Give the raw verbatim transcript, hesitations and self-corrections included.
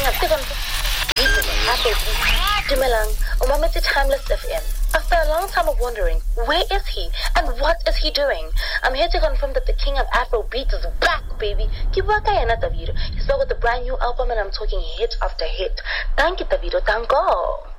king of Dumelang, Umamete Timeless F M. After a long time of wondering, where is he and what is he doing? I'm here to confirm that the king of Afrobeat is back, baby. Kibaka yana Davido. He's back with a brand new album and I'm talking hit after hit. Thank you, Davido. Thank God.